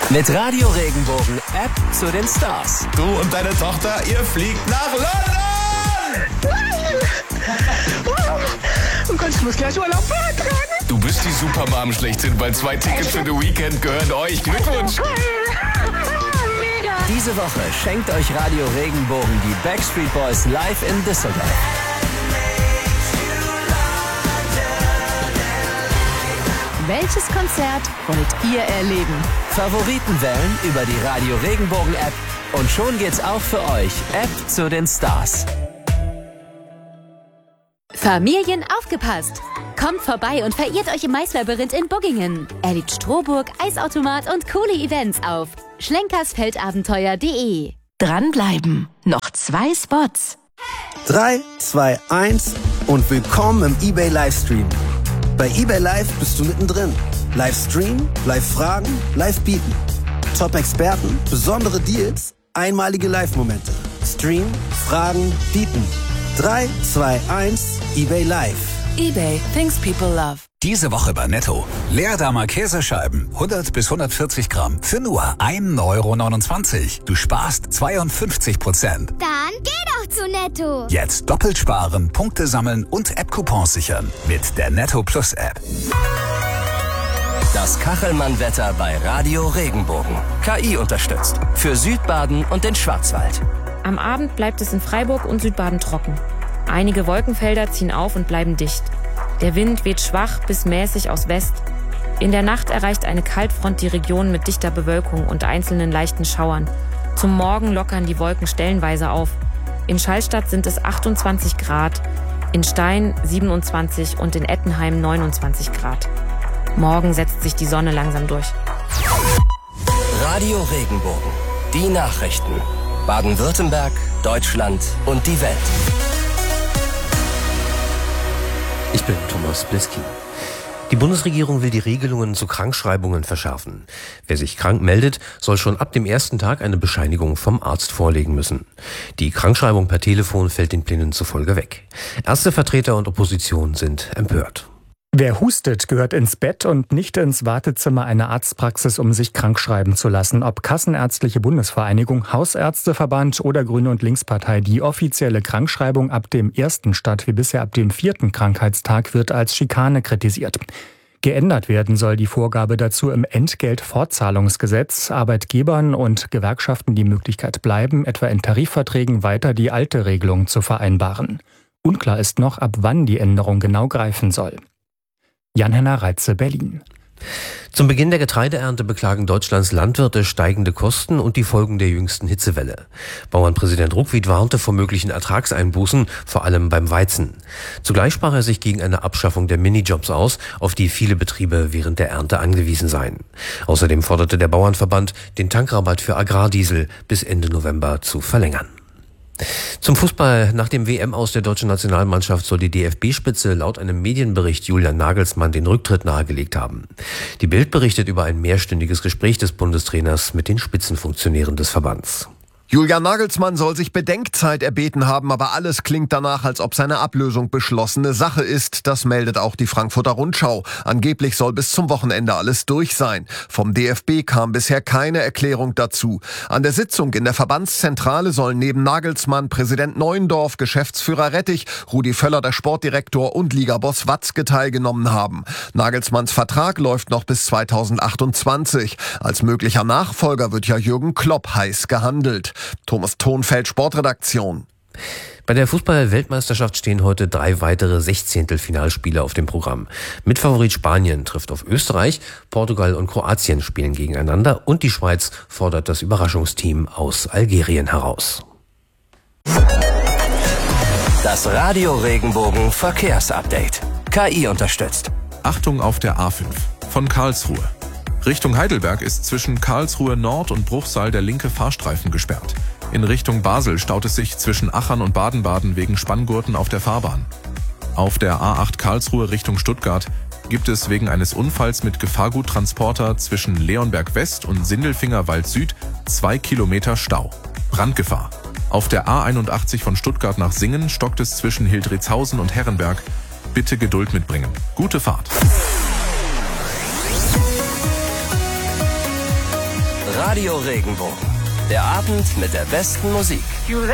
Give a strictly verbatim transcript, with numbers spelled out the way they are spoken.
Mit Radio Regenbogen App zu den Stars. Du und deine Tochter, ihr fliegt nach London! Oh Gott, ich muss gleich Urlaub beantragen. Du bist die Supermom schlechthin, weil zwei Tickets für The Weekend gehören euch. Glückwunsch! Diese Woche schenkt euch Radio Regenbogen die Backstreet Boys live in Düsseldorf. Welches Konzert wollt ihr erleben? Favoriten wählen über die Radio Regenbogen App und schon geht's auch für euch. App zu den Stars. Familien aufgepasst! Kommt vorbei und verirrt euch im Maislabyrinth in Buggingen. Erlebt Strohburg, Eisautomat und coole Events auf schlenkersfeldabenteuer punkt de. Dranbleiben. Noch zwei Spots. drei, zwei, eins und willkommen im eBay Livestream. Bei eBay Live bist du mittendrin. Live streamen, live fragen, live bieten. Top-Experten, besondere Deals, einmalige Live-Momente. Stream, fragen, bieten. drei, zwei, eins, eBay Live. eBay, things people love. Diese Woche bei Netto. Leerdammer Käsescheiben, hundert bis hundertvierzig Gramm, für nur ein Euro neunundzwanzig. Du sparst zweiundfünfzig Prozent. Dann geh doch zu Netto. Jetzt doppelt sparen, Punkte sammeln und App-Coupons sichern. Mit der Netto Plus App. Das Kachelmann-Wetter bei Radio Regenbogen. K I unterstützt. Für Südbaden und den Schwarzwald. Am Abend bleibt es in Freiburg und Südbaden trocken. Einige Wolkenfelder ziehen auf und bleiben dicht. Der Wind weht schwach bis mäßig aus West. In der Nacht erreicht eine Kaltfront die Region mit dichter Bewölkung und einzelnen leichten Schauern. Zum Morgen lockern die Wolken stellenweise auf. In Schallstadt sind es achtundzwanzig Grad, in Stein siebenundzwanzig und in Ettenheim neunundzwanzig Grad. Morgen setzt sich die Sonne langsam durch. Radio Regenbogen. Die Nachrichten. Baden-Württemberg, Deutschland und die Welt. Ich bin Thomas Bliski. Die Bundesregierung will die Regelungen zu Krankschreibungen verschärfen. Wer sich krank meldet, soll schon ab dem ersten Tag eine Bescheinigung vom Arzt vorlegen müssen. Die Krankschreibung per Telefon fällt den Plänen zufolge weg. Ärztevertreter und Opposition sind empört. Wer hustet, gehört ins Bett und nicht ins Wartezimmer einer Arztpraxis, um sich krankschreiben zu lassen. Ob Kassenärztliche Bundesvereinigung, Hausärzteverband oder Grüne- und Linkspartei, die offizielle Krankschreibung ab dem ersten statt wie bisher ab dem vierten Krankheitstag wird als Schikane kritisiert. Geändert werden soll die Vorgabe dazu im Entgeltfortzahlungsgesetz. Arbeitgebern und Gewerkschaften die Möglichkeit bleiben, etwa in Tarifverträgen weiter die alte Regelung zu vereinbaren. Unklar ist noch, ab wann die Änderung genau greifen soll. Jan-Henner Reitze, Berlin. Zum Beginn der Getreideernte beklagen Deutschlands Landwirte steigende Kosten und die Folgen der jüngsten Hitzewelle. Bauernpräsident Ruckwied warnte vor möglichen Ertragseinbußen, vor allem beim Weizen. Zugleich sprach er sich gegen eine Abschaffung der Minijobs aus, auf die viele Betriebe während der Ernte angewiesen seien. Außerdem forderte der Bauernverband, den Tankrabatt für Agrardiesel bis Ende November zu verlängern. Zum Fußball. Nach dem W M-Aus der deutschen Nationalmannschaft soll die D F B-Spitze laut einem Medienbericht Julian Nagelsmann den Rücktritt nahegelegt haben. Die Bild berichtet über ein mehrstündiges Gespräch des Bundestrainers mit den Spitzenfunktionären des Verbands. Julian Nagelsmann soll sich Bedenkzeit erbeten haben, aber alles klingt danach, als ob seine Ablösung beschlossene Sache ist. Das meldet auch die Frankfurter Rundschau. Angeblich soll bis zum Wochenende alles durch sein. Vom D F B kam bisher keine Erklärung dazu. An der Sitzung in der Verbandszentrale sollen neben Nagelsmann Präsident Neuendorf, Geschäftsführer Rettich, Rudi Völler, der Sportdirektor und Ligaboss Watzke teilgenommen haben. Nagelsmanns Vertrag läuft noch bis zweitausendachtundzwanzig. Als möglicher Nachfolger wird ja Jürgen Klopp heiß gehandelt. Thomas Thonfeld, Sportredaktion. Bei der Fußball-Weltmeisterschaft stehen heute drei weitere Sechzehntelfinalspiele auf dem Programm. Mitfavorit Spanien trifft auf Österreich, Portugal und Kroatien spielen gegeneinander und die Schweiz fordert das Überraschungsteam aus Algerien heraus. Das Radio Regenbogen Verkehrsupdate. K I unterstützt. Achtung auf der A fünf von Karlsruhe. Richtung Heidelberg ist zwischen Karlsruhe Nord und Bruchsal der linke Fahrstreifen gesperrt. In Richtung Basel staut es sich zwischen Achern und Baden-Baden wegen Spanngurten auf der Fahrbahn. Auf der A acht Karlsruhe Richtung Stuttgart gibt es wegen eines Unfalls mit Gefahrguttransporter zwischen Leonberg West und Sindelfinger Wald Süd zwei Kilometer Stau. Brandgefahr. Auf der A einundachtzig von Stuttgart nach Singen stockt es zwischen Hildritzhausen und Herrenberg. Bitte Geduld mitbringen. Gute Fahrt. Radio Regenbogen. Der Abend mit der besten Musik.